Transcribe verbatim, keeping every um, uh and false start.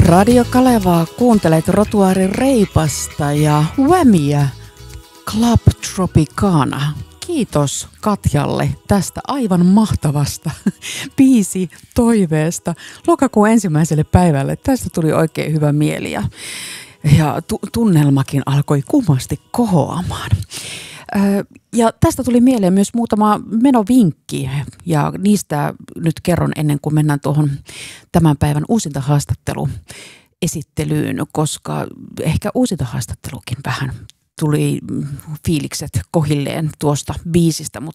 Radio Kalevaa kuuntelet Rotuaarin Reipasta ja Whamia Club Tropicana. Kiitos Katjalle tästä aivan mahtavasta biisi toiveesta lokakuun ensimmäiselle päivälle. Tästä tuli oikein hyvä mieli ja, ja tu- tunnelmakin alkoi kummasti kohoamaan. Ja tästä tuli mieleen myös muutama menovinkki ja niistä nyt kerron ennen kuin mennään tuohon tämän päivän uusintahaastattelu esittelyyn, koska ehkä uusintahaastattelukin vähän tuli fiilikset kohilleen tuosta biisistä, mutta